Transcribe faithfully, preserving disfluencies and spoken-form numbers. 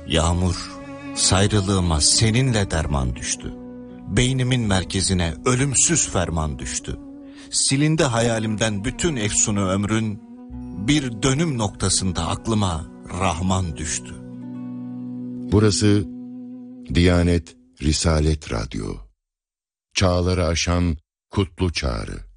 Yağmur, sayrılığıma seninle derman düştü. Beynimin merkezine ölümsüz ferman düştü. Silindi hayalimden bütün efsunu ömrün, bir dönüm noktasında aklıma Rahman düştü. Burası Diyanet Risalet Radyo. Çağları aşan kutlu çağrı.